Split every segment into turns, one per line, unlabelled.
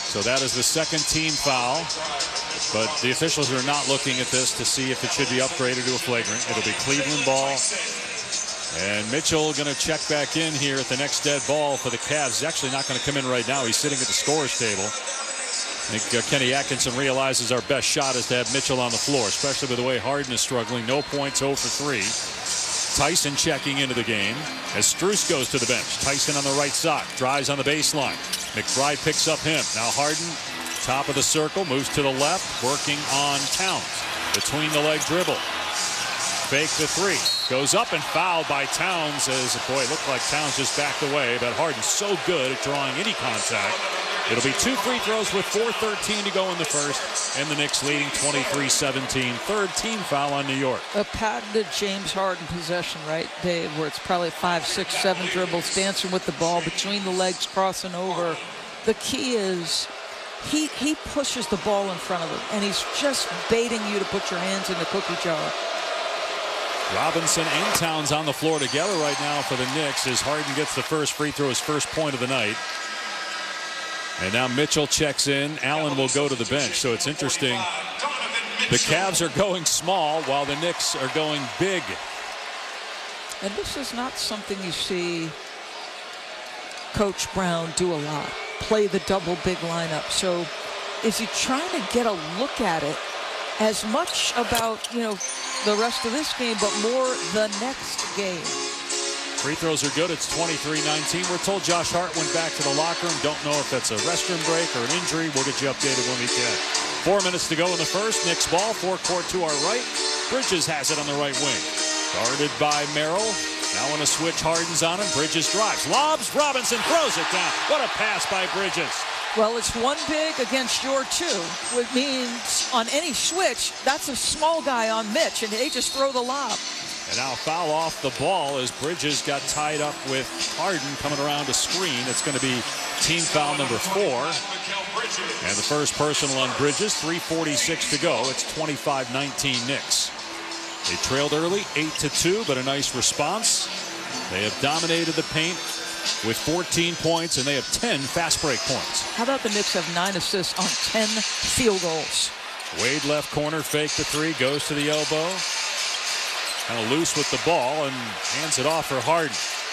So that is the second team foul. But the officials are not looking at this to see if it should be upgraded to a flagrant. It'll be Cleveland ball. And Mitchell going to check back in here at the next dead ball for the Cavs. He's actually not going to come in right now. He's sitting at the scorer's table. I think Kenny Atkinson realizes our best shot is to have Mitchell on the floor, especially with the way Harden is struggling. No points, 0 for 3. Tyson checking into the game as Strus goes to the bench. Tyson on the right side, drives on the baseline. McBride picks up him. Now Harden, top of the circle, moves to the left, working on Towns. Between the leg dribble. Fake the three. Goes up and fouled by Towns as, boy, it looked like Towns just backed away, but Harden's so good at drawing any contact. It'll be 2 free throws with 4:13 to go in the first, and the Knicks leading 23-17. Third team foul on New York.
A patented James Harden possession, right, Dave, where it's probably 5, 6, 7 dribbles, dancing with the ball, between the legs, crossing over. The key is he pushes the ball in front of him, and he's just baiting you to put your hands in the cookie jar.
Robinson and Towns on the floor together right now for the Knicks as Harden gets the first free throw, his first point of the night. And now Mitchell checks in. Allen will go to the bench. So it's interesting. The Cavs are going small while the Knicks are going big.
And this is not something you see Coach Brown do a lot. Play the double big lineup. So is he trying to get a look at it as much about, the rest of this game, but more the next game?
Free throws are good. It's 23-19. We're told Josh Hart went back to the locker room. Don't know if that's a restroom break or an injury. We'll get you updated when we can. 4 minutes to go in the first. Knicks ball, forecourt to our right. Bridges has it on the right wing. Guarded by Merrill. Now on a switch, Harden's on him. Bridges drives. Lobs. Robinson throws it down. What a pass by Bridges.
Well, it's one big against your two, which means on any switch, that's a small guy on Mitch, and they just throw the lob.
And now foul off the ball as Bridges got tied up with Harden coming around to screen. It's going to be team foul number 4. And the first personal on Bridges, 3:46 to go. It's 25-19 Knicks. They trailed early, 8-2, but a nice response. They have dominated the paint with 14 points, and they have 10 fast break points.
How about the Knicks have 9 assists on 10 field goals?
Wade left corner, fake the three, goes to the elbow. Kind of loose with the ball and hands it off for Harden.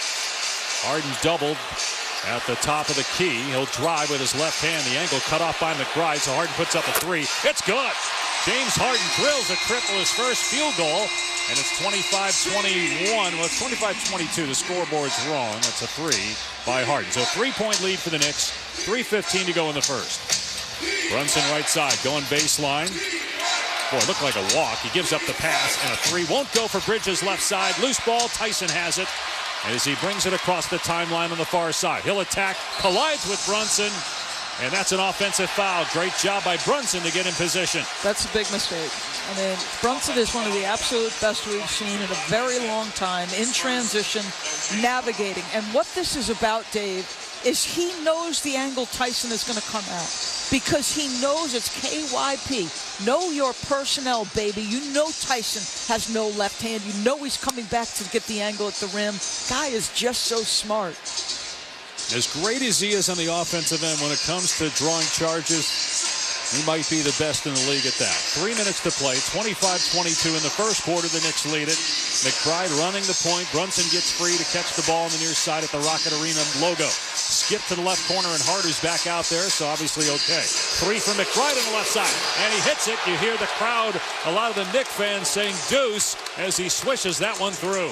Harden doubled at the top of the key. He'll drive with his left hand. The angle cut off by McBride, so Harden puts up a three. It's good. James Harden drills a triple, his first field goal, and it's 25-21. Well, it's 25-22. The scoreboard's wrong. That's a three by Harden. So 3-point lead for the Knicks. 3:15 to go in the first. Brunson right side, going baseline. Boy, it looked like a walk. He gives up the pass, and a three won't go for Bridges left side. Loose ball, Tyson has it as he brings it across the timeline on the far side. He'll attack, collides with Brunson, and that's an offensive foul. Great job by Brunson to get in position.
That's a big mistake. I mean, Brunson is one of the absolute best we've seen in a very long time, in transition, navigating. And what this is about, Dave, is he knows the angle Tyson is going to come at because he knows it's KYP. Know your personnel, baby. You know Tyson has no left hand. You know he's coming back to get the angle at the rim. Guy is just so smart.
As great as he is on the offensive end, when it comes to drawing charges, he might be the best in the league at that. 3 minutes to play, 25-22 in the first quarter. The Knicks lead it. McBride running the point. Brunson gets free to catch the ball on the near side at the Rocket Arena logo. Skip to the left corner, and Harder's back out there, so obviously okay. Three from McBride on the left side, and he hits it. You hear the crowd, a lot of the Knicks fans saying deuce as he swishes that one through.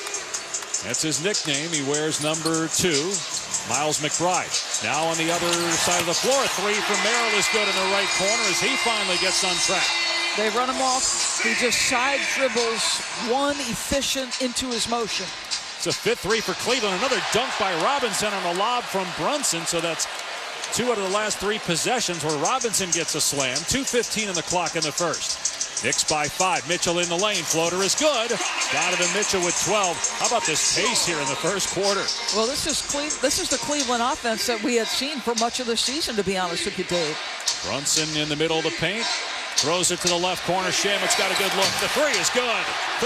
That's his nickname. He wears number 2. Miles McBride. Now on the other side of the floor, a three from Merrill is good in the right corner as he finally gets on track.
They run him off. He just side dribbles one efficient into his motion.
It's a 5th three for Cleveland. Another dunk by Robinson on a lob from Brunson. So that's 2 out of the last 3 possessions where Robinson gets a slam. 2:15 on the clock in the first. Knicks by 5. Mitchell in the lane. Floater is good. Donovan Mitchell with 12. How about this pace here in the first quarter?
Well, this is the Cleveland offense that we had seen for much of the season, to be honest with you, Dave.
Brunson in the middle of the paint. Throws it to the left corner. Shamet's got a good look. The three is good.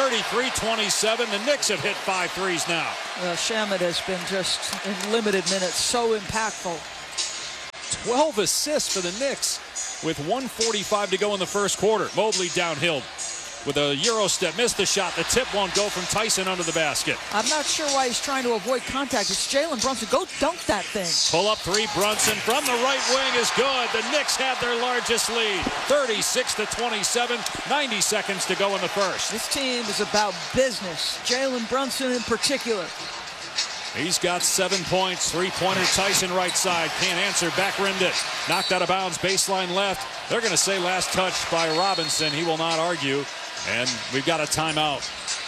33-27. The Knicks have hit 5 threes now.
Well, Shamet has been just in limited minutes so impactful.
12 assists for the Knicks with 1:45 to go in the first quarter. Mobley downhill with a Euro step. Missed the shot. The tip won't go from Tyson under the basket.
I'm not sure why he's trying to avoid contact. It's Jalen Brunson. Go dunk that thing.
Pull up three. Brunson from the right wing is good. The Knicks have their largest lead. 36-27. 90 seconds to go in the first.
This team is about business. Jalen Brunson in particular.
He's got 7 points. Three-pointer. Tyson right side. Can't answer. Back-rimmed it. Knocked out of bounds. Baseline left. They're going to say last touch by Robinson. He will not argue. And we've got a timeout.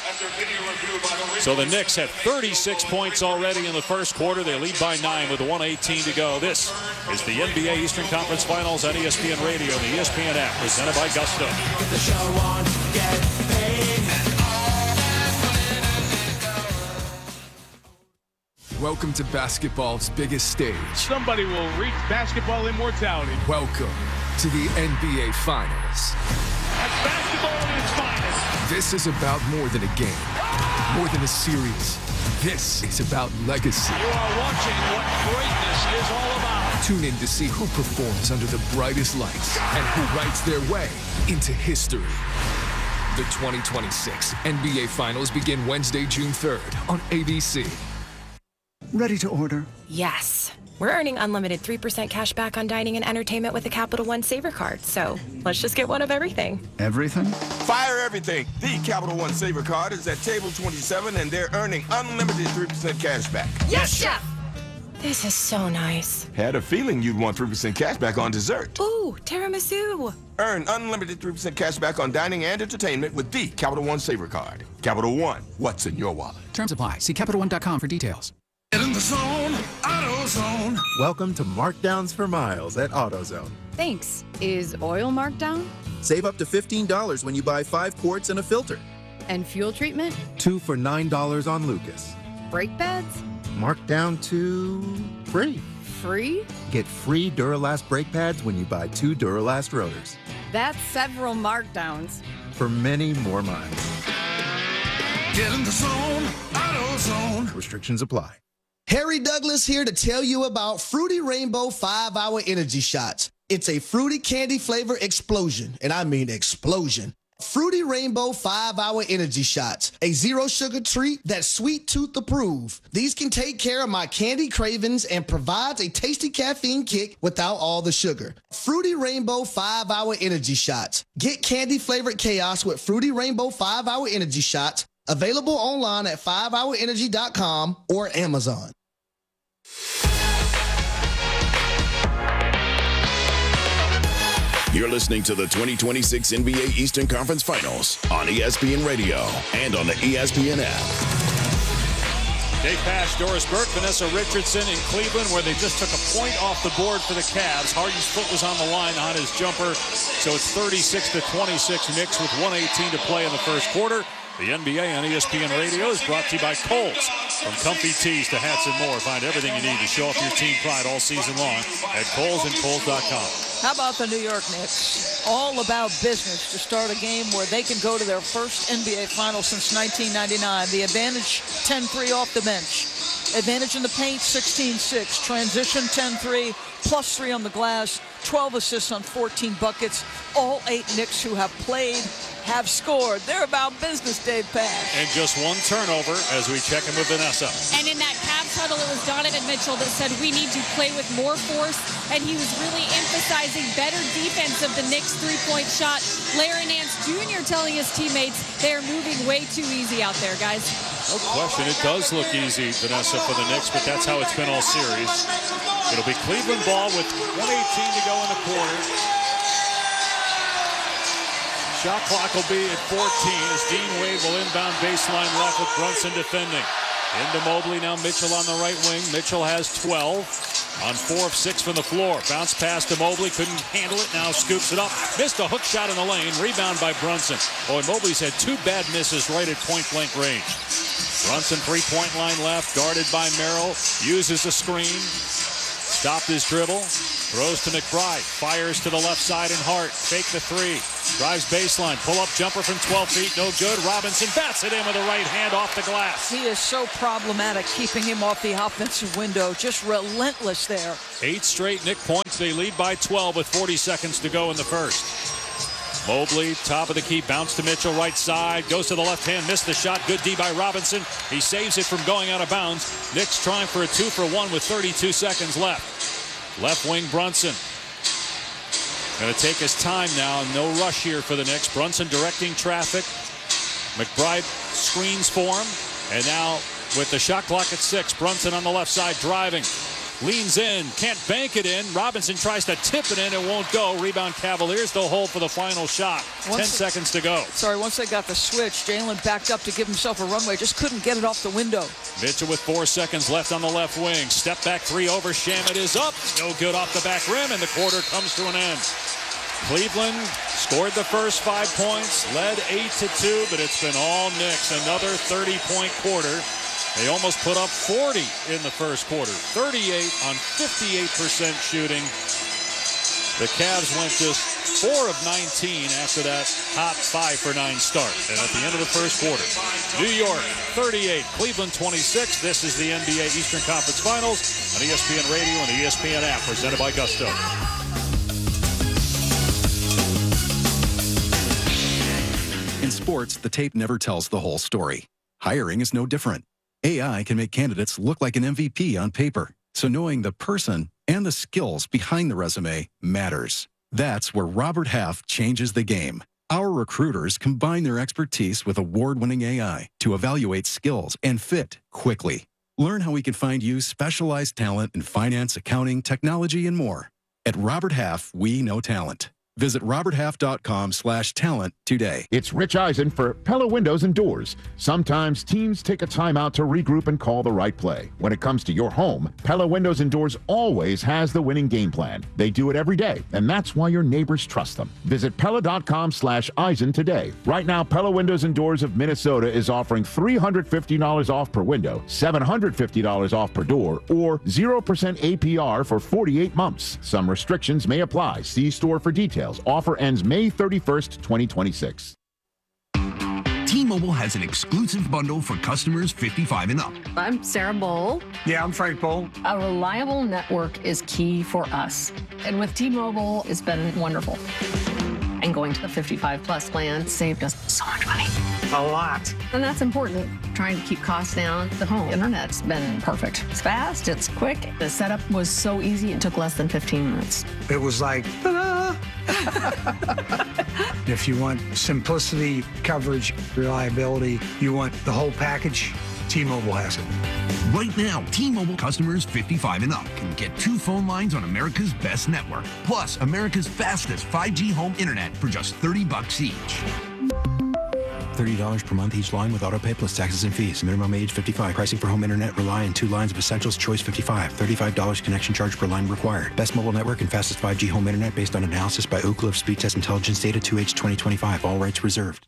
So the Knicks had 36 points already in the first quarter. They lead by 9 with 1:18 to go. This is the NBA Eastern Conference Finals on ESPN Radio and the ESPN app, presented by Gusto.
Get the show on, get paid.
Welcome to basketball's biggest stage.
Somebody will reach basketball immortality.
Welcome to the NBA Finals.
That's basketball at its finest.
This is about more than a game, more than a series. This is about legacy.
You are watching what greatness is all about.
Tune in to see who performs under the brightest lights and who writes their way into history. The 2026 NBA Finals begin Wednesday, June 3rd on ABC.
Ready to order?
Yes. We're earning unlimited 3% cash back on dining and entertainment with a Capital One Saver card. So let's just get one of everything.
Everything?
Fire everything. The Capital One Saver card is at table 27, and they're earning unlimited 3% cash back.
Yes, Chef! This is so nice.
Had a feeling you'd want 3% cash back on dessert.
Ooh, tiramisu.
Earn unlimited 3% cash back on dining and entertainment with the Capital One Saver card. Capital One, what's in your wallet?
Terms apply. See CapitalOne.com for details.
Get in the zone, AutoZone.
Welcome to Markdowns for Miles at AutoZone.
Thanks. Is oil marked down?
Save up to $15 when you buy 5 quarts and a filter.
And fuel treatment?
2 for $9 on Lucas.
Brake pads?
Marked down to free.
Free?
Get free Duralast brake pads when you buy 2 Duralast rotors.
That's several markdowns.
For many more miles.
Get in the zone, AutoZone.
Restrictions apply.
Harry Douglas here to tell you about Fruity Rainbow 5-Hour Energy Shots. It's a fruity candy flavor explosion, and I mean explosion. Fruity Rainbow 5-Hour Energy Shots, a zero sugar treat that's sweet tooth approved. These can take care of my candy cravings and provides a tasty caffeine kick without all the sugar. Fruity Rainbow 5-Hour Energy Shots. Get candy flavored chaos with Fruity Rainbow 5-Hour Energy Shots. Available online at 5hourenergy.com or Amazon.
You're listening to the 2026 NBA Eastern Conference Finals on ESPN Radio and on the ESPN app.
Dave Pasch, Doris Burke, Vanessa Richardson in Cleveland, where they just took a point off the board for the Cavs. Harden's foot was on the line on his jumper, so it's 36-26 Knicks with 1:18 to play in the first quarter. The NBA on ESPN Radio is brought to you by Kohl's. From comfy tees to hats and more, find everything you need to show off your team pride all season long at Kohl's and Kohl's.com.
How about the New York Knicks? All about business to start a game where they can go to their first NBA Finals since 1999. The advantage, 10-3 off the bench. Advantage in the paint, 16-6. Transition, 10-3, plus 3 on the glass. 12 assists on 14 buckets. All 8 Knicks who have played have scored. They're about business, Dave Pasch.
And just one turnover as we check in with Vanessa.
And in that Cavs huddle, it was Donovan Mitchell that said we need to play with more force, and he was really emphasizing better defense of the Knicks three-point shot. Larry Nance Jr. telling his teammates they're moving way too easy out there, guys.
No question, it does look easy, Vanessa, for the Knicks, but that's how it's been all series. It'll be Cleveland ball with 1:18 to go in the quarter. Shot clock will be at 14 as Dean Wade will inbound baseline left with Brunson defending. Into Mobley, now Mitchell on the right wing. Mitchell has 12 on 4 of 6 from the floor. Bounce pass to Mobley, couldn't handle it, now scoops it up. Missed a hook shot in the lane, rebound by Brunson. Boy, Mobley's had 2 bad misses right at point-blank range. Brunson, 3-point line left, guarded by Merrill, uses the screen, stopped his dribble, throws to McBride, fires to the left side and Hart, fake the 3, drives baseline, pull-up jumper from 12 feet, no good. Robinson bats it in with the right hand off the glass.
He is so problematic, keeping him off the offensive window, just relentless there.
8 straight Knick points Knights. They lead by 12 with 40 seconds to go in the first. Mobley, top of the key, bounce to Mitchell, right side, goes to the left hand, missed the shot. Good D by Robinson. He saves it from going out of bounds. Knicks trying for a 2-for-1 with 32 seconds left. Left wing Brunson. Going to take his time now. No rush here for the Knicks. Brunson directing traffic. McBride screens for him. And now with the shot clock at 6, Brunson on the left side driving. Leans in, can't bank it in. Robinson tries to tip it in, it won't go. Rebound Cavaliers, they'll hold for the final shot. 10 seconds to go.
Once they got the switch, Jalen backed up to give himself a runway, just couldn't get it off the window.
Mitchell with 4 seconds left on the left wing. Step back 3 over, Shamet is up. No good off the back rim, and the quarter comes to an end. Cleveland scored the first 5 points, led 8-2, but it's been all Knicks. Another 30-point quarter. They almost put up 40 in the first quarter. 38 on 58% shooting. The Cavs went just 4 of 19 after that hot 5-for-9 start. And at the end of the first quarter, New York 38, Cleveland 26. This is the NBA Eastern Conference Finals on ESPN Radio and the ESPN app, presented by Gusto.
In sports, the tape never tells the whole story. Hiring is no different. AI can make candidates look like an MVP on paper, so knowing the person and the skills behind the resume matters. That's where Robert Half changes the game. Our recruiters combine their expertise with award-winning AI to evaluate skills and fit quickly. Learn how we can find you specialized talent in finance, accounting, technology, and more. At Robert Half, we know talent. Visit roberthalf.com/talent today.
It's Rich Eisen for Pella Windows and Doors. Sometimes teams take a time out to regroup and call the right play. When it comes to your home, Pella Windows and Doors always has the winning game plan. They do it every day, and that's why your neighbors trust them. Visit Pella.com/Eisen today. Right now, Pella Windows and Doors of Minnesota is offering $350 off per window, $750 off per door, or 0% APR for 48 months. Some restrictions may apply. See store for details. Offer ends May 31st, 2026.
T-Mobile has an exclusive bundle for customers 55 and up.
I'm Sarah Bowl.
Yeah, I'm Frank Bowl.
A reliable network is key for us. And with T-Mobile, it's been wonderful. And going to the 55-plus plan saved us so much money.
A lot.
And that's important. Trying to keep costs down. The home internet's been perfect. It's fast, it's quick. The setup was so easy, it took less than 15 minutes.
It was like, ta-da! If you want simplicity, coverage, reliability, you want the whole package, T-Mobile has it.
Right now, T-Mobile customers 55 and up can get 2 phone lines on America's best network, plus America's fastest 5G home internet for just $30 each.
$30 per month each line with autopay plus taxes and fees. Minimum age 55. Pricing for home internet rely on 2 lines of Essentials Choice 55. $35 connection charge per line required. Best mobile network and fastest 5G home internet based on analysis by Ookla of Speed Test Intelligence data 2H 2025. All rights reserved.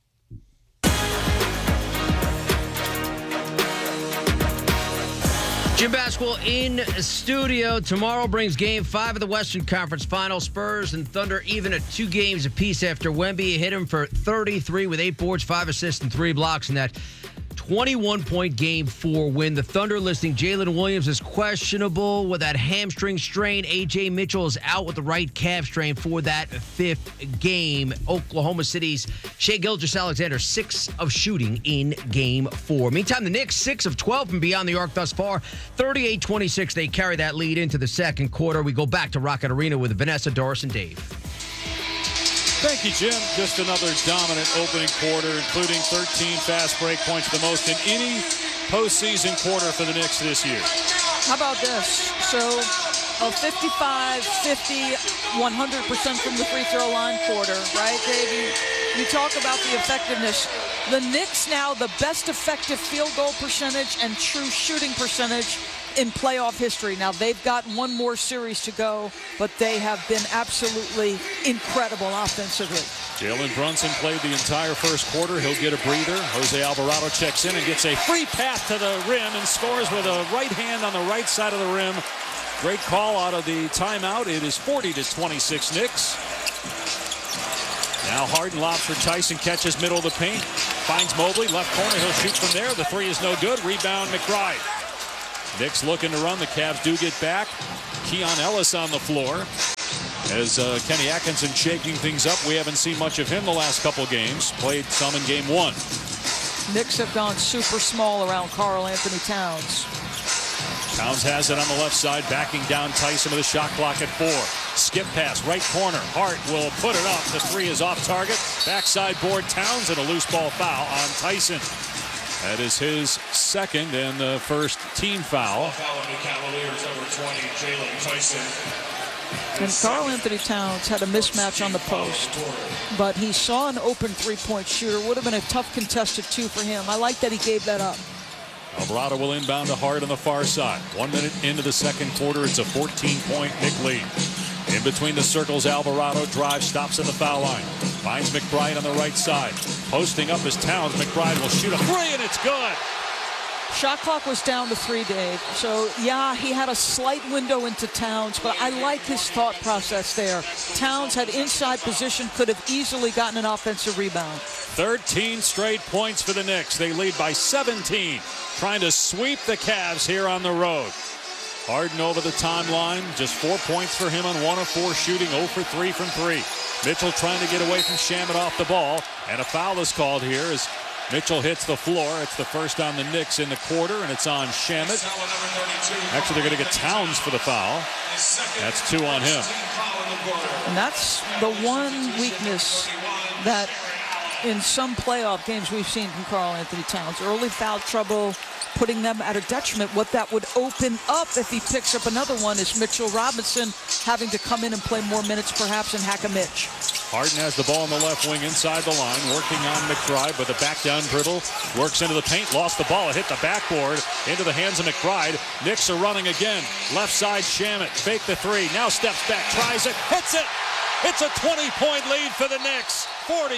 Gym Basketball in studio. Tomorrow brings Game 5 of the Western Conference Finals. Spurs and Thunder even at 2 games apiece after Wemby hit him for 33 with 8 boards, 5 assists, and 3 blocks in that 21-point Game 4 win. The Thunder listing Jalen Williams is questionable with that hamstring strain. A.J. Mitchell is out with the right calf strain for that 5th game. Oklahoma City's Shai Gilgeous-Alexander, 6 of shooting in Game 4. Meantime, the Knicks, 6 of 12 from beyond the arc thus far. 38-26, they carry that lead into the second quarter. We go back to Rocket Arena with Vanessa, Doris, and Dave.
Thank you, Jim. Just another dominant opening quarter, including 13 fast break points, the most in any postseason quarter for the Knicks this year.
How about this? So a 55, 50, 100% from the free throw line quarter, right, Davey? You talk about the effectiveness. The Knicks now the best effective field goal percentage and true shooting percentage in playoff history. Now, they've got one more series to go, but they have been absolutely incredible offensively.
Jalen Brunson played the entire first quarter. He'll get a breather. Jose Alvarado checks in and gets a free path to the rim and scores with a right hand on the right side of the rim. Great call out of the timeout. It is 40-26 Knicks. Now Harden lobs for Tyson, catches middle of the paint, finds Mobley, left corner, he'll shoot from there. The 3 is no good. Rebound McBride. Knicks looking to run. The Cavs do get back. Keon Ellis on the floor. As Kenny Atkinson shaking things up, we haven't seen much of him the last couple games. Played some in game 1.
Knicks have gone super small around Karl Anthony Towns.
Towns has it on the left side, backing down Tyson with a shot clock at 4. Skip pass, right corner. Hart will put it up. The 3 is off target. Backside board, Towns, and a loose ball foul on Tyson. That is his second and the first team foul.
And Karl Anthony Towns had a mismatch on the post, but he saw an open three-point shooter. Would have been a tough contested 2 for him. I like that he gave that up.
Alvarado will inbound to Hart on the far side. 1 minute into the second quarter, it's a 14-point Knick lead. In between the circles, Alvarado drives, stops at the foul line. Finds McBride on the right side. Posting up is Towns. McBride will shoot a 3, and it's good.
Shot clock was down to 3, Dave. So, yeah, he had a slight window into Towns, but I like his thought process there. Towns had inside position, could have easily gotten an offensive rebound.
13 straight points for the Knicks. They lead by 17, trying to sweep the Cavs here on the road. Harden over the timeline, just 4 points for him on 1 of 4 shooting, 0 for 3 from 3. Mitchell trying to get away from Shamet off the ball, and a foul is called here as Mitchell hits the floor. It's the first on the Knicks in the quarter, and it's on Shamet. Actually, they're going to get Towns for the foul. That's 2 on him.
And that's the one weakness that in some playoff games we've seen from Karl Anthony Towns. Early foul trouble, putting them at a detriment. What that would open up if he picks up another one is Mitchell Robinson having to come in and play more minutes perhaps and hack a Mitch.
Harden has the ball on the left wing inside the line, working on McBride with a back down dribble. Works into the paint, lost the ball, it hit the backboard, into the hands of McBride. Knicks are running again. Left side, Shamet, fake the 3, now steps back, tries it, hits it! It's a 20-point lead for the Knicks,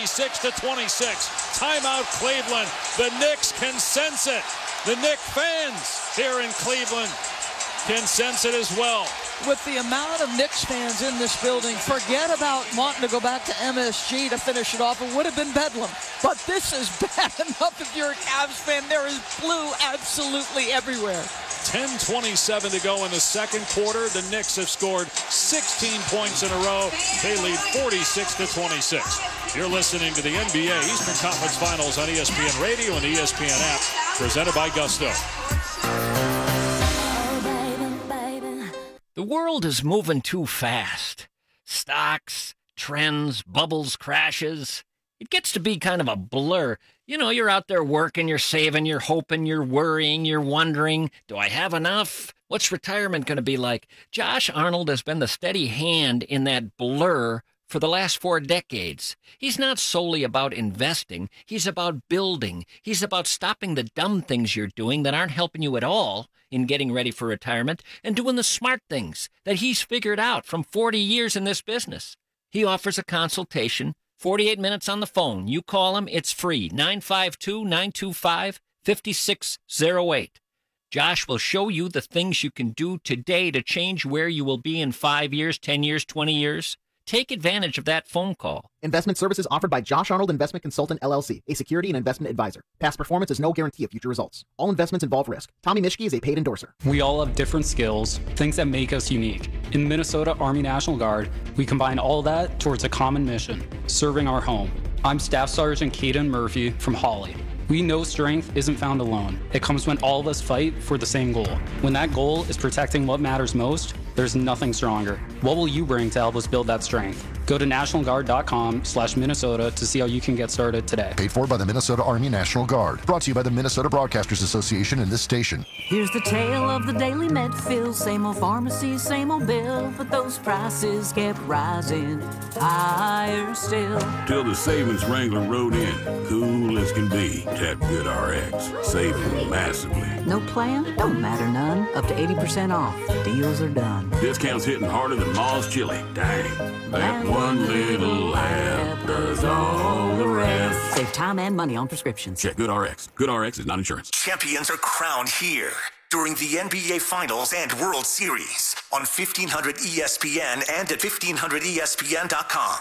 46-26. Timeout Cleveland. The Knicks can sense it. The Knicks fans here in Cleveland can sense it as well.
With the amount of Knicks fans in this building, forget about wanting to go back to MSG to finish it off. It would have been bedlam. But this is bad enough if you're a Cavs fan. There is blue absolutely everywhere.
10:27 to go in the second quarter. The Knicks have scored 16 points in a row. They lead 46-26. You're listening to the NBA Eastern Conference Finals on ESPN Radio and the ESPN app, presented by Gusto.
The world is moving too fast. Stocks, trends, bubbles, crashes. It gets to be kind of a blur. You know, you're out there working, you're saving, you're hoping, you're worrying, you're wondering, do I have enough? What's retirement going to be like? Josh Arnold has been the steady hand in that blur for the last 4 decades. He's not solely about investing. He's about building. He's about stopping the dumb things you're doing that aren't helping you at all in getting ready for retirement and doing the smart things that he's figured out from 40 years in this business. He offers a consultation, 48 minutes on the phone. You call him, it's free, 952-925-5608. Josh will show you the things you can do today to change where you will be in 5 years, 10 years, 20 years. Take advantage of that phone call.
Investment services offered by Josh Arnold Investment Consultant, LLC, a security and investment advisor. Past performance is no guarantee of future results. All investments involve risk. Tommy Mischke is a paid endorser.
We all have different skills, things that make us unique. In the Minnesota Army National Guard, we combine all that towards a common mission, serving our home. I'm Staff Sergeant Caden Murphy from Hawley. We know strength isn't found alone. It comes when all of us fight for the same goal. When that goal is protecting what matters most, there's nothing stronger. What will you bring to help us build that strength? Go to nationalguard.com/Minnesota to see how you can get started today.
Paid for by the Minnesota Army National Guard. Brought to you by the Minnesota Broadcasters Association and this station.
Here's the tale of the daily Medfield. Same old pharmacy, same old bill, but those prices kept rising higher still.
Till the savings Wrangler rode in, cool as can be. Tap GoodRx, saving massively.
No plan? Don't matter none. Up to 80% off. Deals are done.
Discounts hitting harder than Ma's chili. Dang, that one little app does all the rest.
Save time and money on prescriptions.
Check GoodRx. GoodRx is not insurance.
Champions are crowned here during the NBA Finals and World Series on 1500 ESPN and at 1500ESPN.com.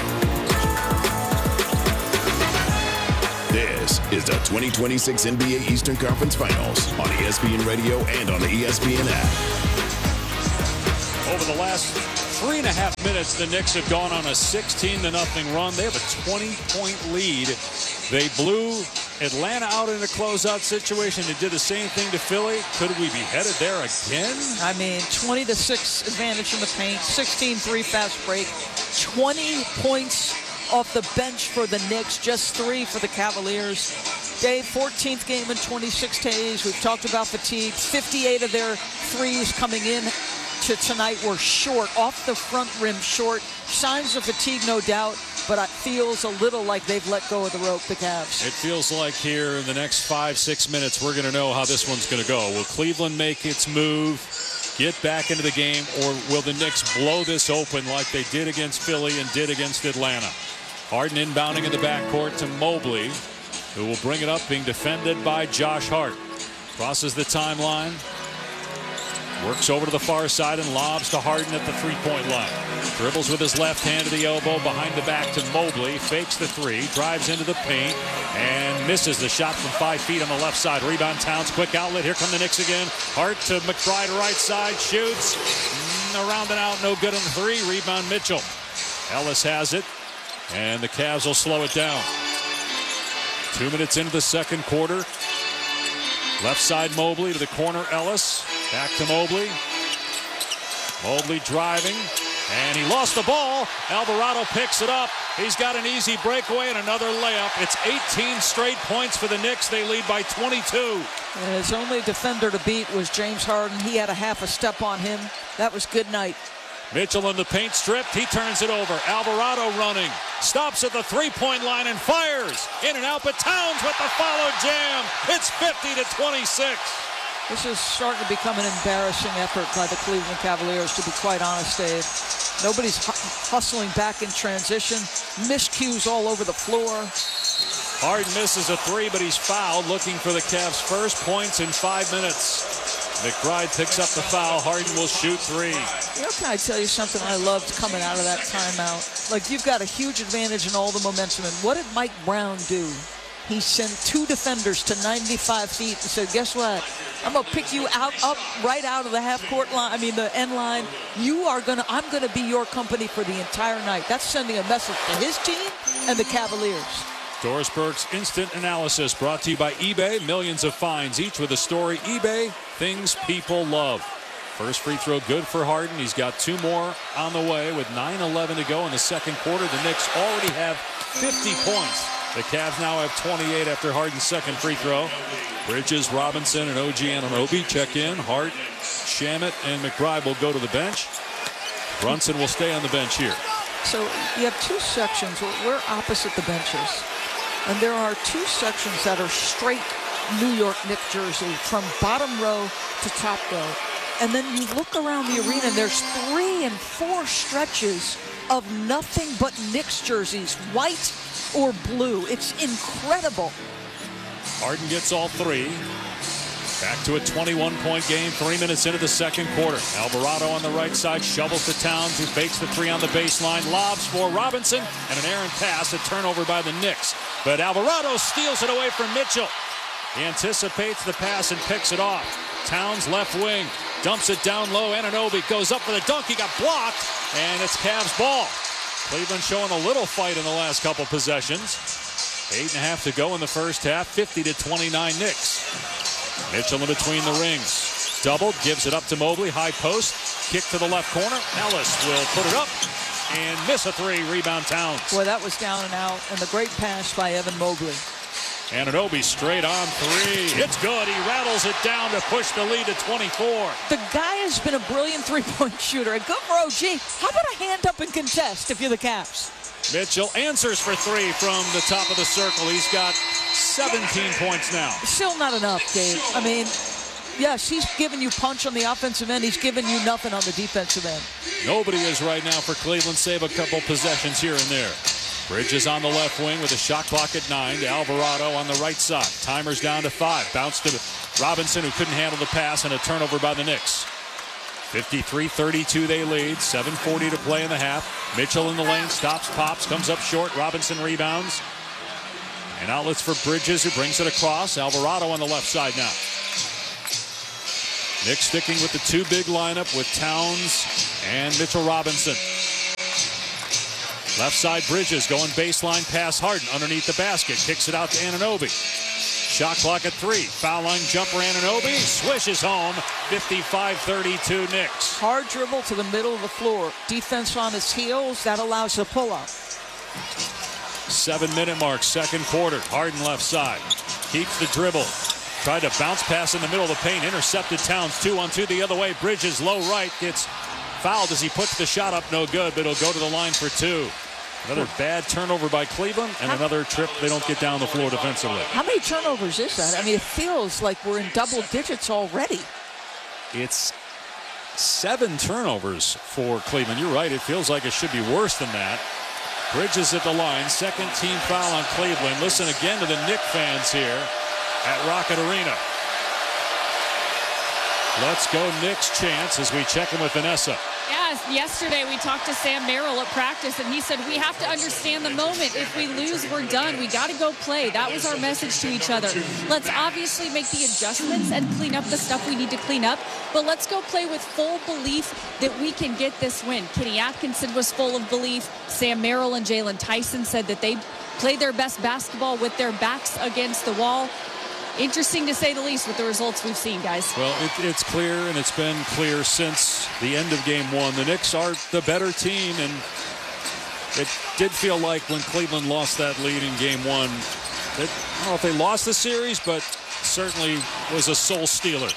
This is the 2026 NBA Eastern Conference Finals on ESPN Radio and on the ESPN app.
Over the last 3.5 minutes, the Knicks have gone on a 16-0 run. They have a 20-point lead. They blew Atlanta out in a closeout situation. They did the same thing to Philly. Could we be headed there again?
I mean, 20-6 advantage in the paint, 16-3 fast break, 20 points off the bench for the Knicks, just 3 for the Cavaliers. Dave, 14th game in 26 days. We've talked about fatigue. 58 of their threes coming in to tonight were short, off the front rim short. Signs of fatigue, no doubt, but it feels a little like they've let go of the rope, the Cavs.
It feels like here in the next 5-6 minutes, we're going to know how this one's going to go. Will Cleveland make its move, get back into the game, or will the Knicks blow this open like they did against Philly and did against Atlanta? Harden inbounding in the backcourt to Mobley, who will bring it up, being defended by Josh Hart. Crosses the timeline, works over to the far side and lobs to Harden at the three-point line. Dribbles with his left hand to the elbow, behind the back to Mobley, fakes the three, drives into the paint, and misses the shot from 5 feet on the left side. Rebound Towns, quick outlet, here come the Knicks again. Hart to McBride, right side, shoots, around and out, no good on the three. Rebound Mitchell. Ellis has it, and the Cavs will slow it down. 2 minutes into the second quarter. Left side Mobley to the corner Ellis. Back to Mobley. Mobley driving. And he lost the ball. Alvarado picks it up. He's got an easy breakaway and another layup. It's 18 straight points for the Knicks. They lead by 22.
And his only defender to beat was James Harden. He had a half a step on him. That was good night.
Mitchell in the paint stripped. He turns it over. Alvarado running. Stops at the three-point line and fires. In and out, but Towns with the follow jam. It's 50-26.
This is starting to become an embarrassing effort by the Cleveland Cavaliers, to be quite honest, Dave. Nobody's hustling back in transition. Miscues all over the floor.
Harden misses a three, but he's fouled, looking for the Cavs' first points in 5 minutes. McBride picks up the foul. Harden will shoot three.
You know, can I tell you something I loved coming out of that timeout? Like, you've got a huge advantage in all the momentum. And what did Mike Brown do? He sent 2 defenders to 95 feet and said, guess what? I'm going to pick you right out of the half-court line, the end line. I'm going to be your company for the entire night. That's sending a message to his team and the Cavaliers.
Dorsberg's Instant Analysis, brought to you by eBay. Millions of finds, each with a story. eBay, things people love. First free throw good for Harden. He's got 2 more on the way with 9:11 to go in the second quarter. The Knicks already have 50 points. The Cavs now have 28 after Harden's second free throw. Bridges, Robinson, and OG Anunoby check in. Hart, Shamet, and McBride will go to the bench. Brunson will stay on the bench here.
So you have 2 sections. We're opposite the benches. And there are 2 sections that are straight New York Knicks jersey from bottom row to top row. And then you look around the arena and there's 3 and 4 stretches of nothing but Knicks jerseys, white or blue. It's incredible.
Harden gets all 3. Back to a 21-point game, 3 minutes into the second quarter. Alvarado on the right side, shovels to Towns, who fakes the 3 on the baseline, lobs for Robinson, and an errant pass, a turnover by the Knicks. But Alvarado steals it away from Mitchell. He anticipates the pass and picks it off. Towns left wing, dumps it down low. Anunoby goes up for the dunk. He got blocked, and it's Cavs ball. Cleveland showing a little fight in the last couple possessions. 8.5 to go in the first half, 50-29 Knicks. Mitchell in between the rings. Doubled, gives it up to Mobley. High post, kick to the left corner. Ellis will put it up and miss a 3. Rebound Towns.
Boy, that was down and out. And the great pass by Evan Mobley.
Anunoby straight on 3. It's good. He rattles it down to push the lead to 24.
The guy has been a brilliant three-point shooter. And good for OG. How about a hand up and contest if you're the Cavs?
Mitchell answers for 3 from the top of the circle. He's got 17 points now.
Still not enough, Dave. Yes, he's giving you punch on the offensive end. He's giving you nothing on the defensive end.
Nobody is right now for Cleveland, save a couple possessions here and there. Bridges on the left wing with a shot clock at 9 to Alvarado on the right side. Timer's down to 5. Bounce to Robinson, who couldn't handle the pass, and a turnover by the Knicks. 53-32 they lead. 7:40 to play in the half. Mitchell in the lane, stops, pops, comes up short. Robinson rebounds. And outlets for Bridges, who brings it across. Alvarado on the left side now. Knicks sticking with the 2 big lineup with Towns and Mitchell Robinson. Left side Bridges going baseline pass Harden underneath the basket. Kicks it out to Anunoby. Shot clock at 3. Foul line jumper Anunoby. Swishes home. 55-32 Knicks.
Hard dribble to the middle of the floor. Defense on its heels. That allows a pull-up.
7-minute mark, second quarter. Harden left side. Keeps the dribble. Tried to bounce pass in the middle of the paint. Intercepted Towns. 2-on-2 the other way. Bridges low right. Gets fouled as he puts the shot up. No good, but it'll go to the line for 2. Another bad turnover by Cleveland and another trip. They don't get down the floor defensively.
How many turnovers is that? I mean, it feels like we're in double digits already.
It's 7 turnovers for Cleveland. You're right. It feels like it should be worse than that. Bridges at the line. Second team foul on Cleveland. Listen again to the Knick fans here at Rocket Arena. Let's go Knicks chants as we check in with Vanessa.
Yeah, yesterday we talked to Sam Merrill at practice, and he said we have to understand the moment. If we lose, we're done. We got to go play. That was our message to each other. Let's obviously make the adjustments and clean up the stuff we need to clean up, but let's go play with full belief that we can get this win. Kenny Atkinson was full of belief. Sam Merrill and Jalen Tyson said that they played their best basketball with their backs against the wall. Interesting to say the least with the results we've seen, guys.
Well, it's clear, and it's been clear since the end of Game 1. The Knicks are the better team, and it did feel like when Cleveland lost that lead in Game 1, that, I don't know if they lost the series, but certainly was a soul stealer.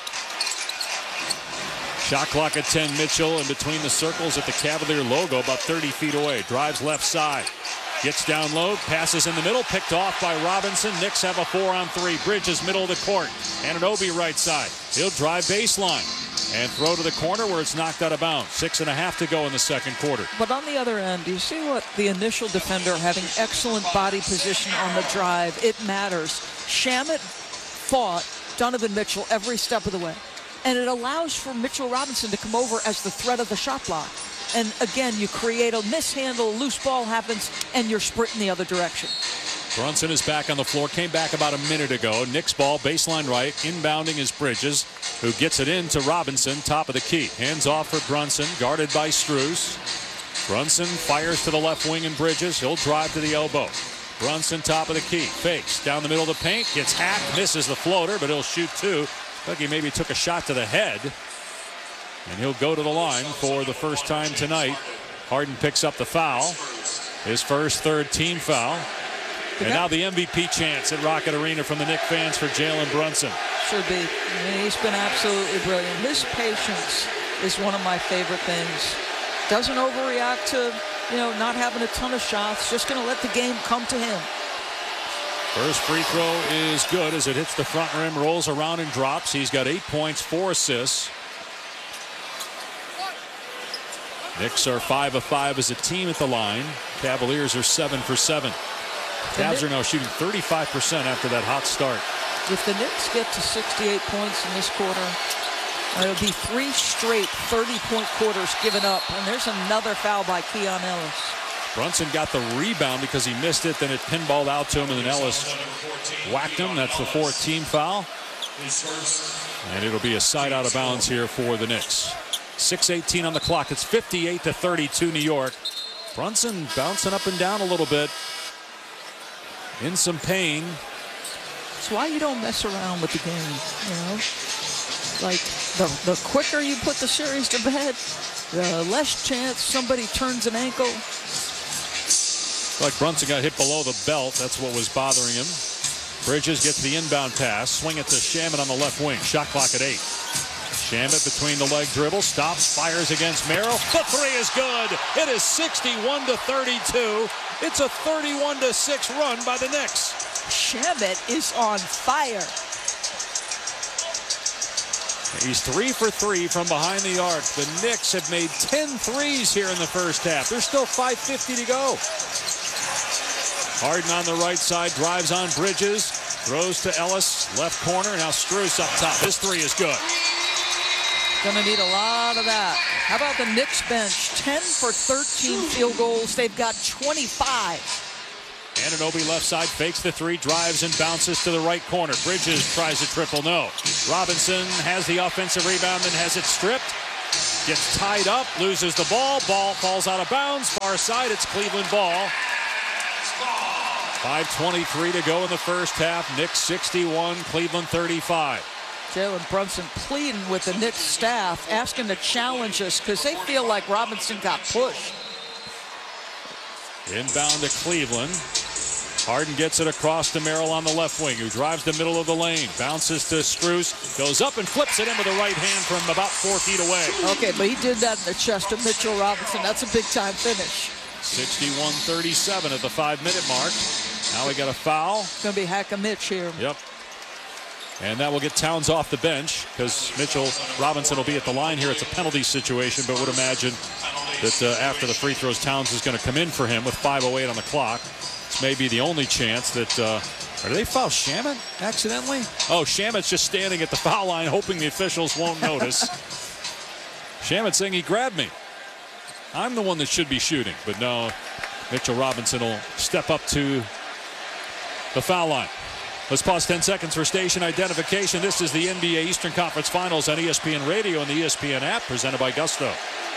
Shot clock at 10. Mitchell in between the circles at the Cavalier logo, about 30 feet away. Drives left side. Gets down low, passes in the middle, picked off by Robinson. Knicks have a 4-on-3. Bridges middle of the court. Anunoby right side. He'll drive baseline and throw to the corner where it's knocked out of bounds. 6.5 to go in the second quarter.
But on the other end, you see what the initial defender having excellent body position on the drive. It matters. Shamet fought Donovan Mitchell every step of the way. And it allows for Mitchell Robinson to come over as the threat of the shot block. And again, you create a mishandle, loose ball happens, and you're sprinting the other direction.
Brunson is back on the floor, came back about a minute ago. Knicks ball, baseline right, inbounding is Bridges, who gets it in to Robinson, top of the key. Hands off for Brunson, guarded by Strus. Brunson fires to the left wing and Bridges. He'll drive to the elbow. Brunson, top of the key, fakes, down the middle of the paint, gets hacked, misses the floater, but he'll shoot 2. Like he maybe took a shot to the head. And he'll go to the line for the first time tonight. Harden picks up the foul. His first third team foul. And now the MVP chants at Rocket Arena from the Knicks fans for Jalen Brunson.
Should be. I mean, he's been absolutely brilliant. His patience is one of my favorite things. Doesn't overreact to, not having a ton of shots. Just going to let the game come to him.
First free throw is good as it hits the front rim, rolls around and drops. He's got 8 points, 4 assists. Knicks are 5 of 5 as a team at the line. Cavaliers are 7 for 7. Cavs are now shooting 35% after that hot start.
If the Knicks get to 68 points in this quarter, it'll be 3 straight 30-point quarters given up. And there's another foul by Keon Ellis.
Brunson got the rebound because he missed it. Then it pinballed out to him, and then Ellis whacked him. That's the 4th team foul. And it'll be a side out of bounds here for the Knicks. 6:18 on the clock. It's 58-32 New York. Brunson bouncing up and down a little bit. In some pain.
That's why you don't mess around with the game, Like, the quicker you put the series to bed, the less chance somebody turns an ankle.
Like Brunson got hit below the belt. That's what was bothering him. Bridges gets the inbound pass. Swing it to Shamet on the left wing. Shot clock at 8. Shamet between the leg dribble, stops, fires against Merrill. The 3 is good. It is 61-32. It's a 31-6 run by the Knicks.
Shamet is on fire.
He's 3 for 3 from behind the arc. The Knicks have made 10 threes here in the first half. There's still 5:50 to go. Harden on the right side, drives on Bridges, throws to Ellis, left corner. Now Strus up top. His 3 is good.
Gonna need a lot of that. How about the Knicks bench? 10 for 13 field goals. They've got 25.
Anunoby left side, fakes the 3, drives and bounces to the right corner. Bridges tries a triple, no. Robinson has the offensive rebound and has it stripped. Gets tied up, loses the ball. Ball falls out of bounds. Far side, it's Cleveland ball. 5:23 to go in the first half. Knicks 61, Cleveland 35.
Jalen Brunson pleading with the Knicks staff, asking to challenge us because they feel like Robinson got pushed.
Inbound to Cleveland. Harden gets it across to Merrill on the left wing, who drives the middle of the lane. Bounces to Strus, goes up and flips it in with the right hand from about 4 feet away.
Okay, but he did that in the chest of Mitchell Robinson. That's a big-time finish.
61-37 at the 5-minute mark. Now we got a foul.
It's going to be Hack-a-Mitch here.
Yep. And that will get Towns off the bench because Mitchell Robinson will be at the line here. It's a penalty situation, but would imagine that after the free throws, Towns is going to come in for him with 5:08 on the clock. This may be the only chance that... or did they foul Shamet accidentally? Oh, Shamet's just standing at the foul line hoping the officials won't notice. Shamet saying he grabbed me. I'm the one that should be shooting. But no, Mitchell Robinson will step up to the foul line. Let's pause 10 seconds for station identification. This is the NBA Eastern Conference Finals on ESPN Radio and the ESPN app, presented by Gusto.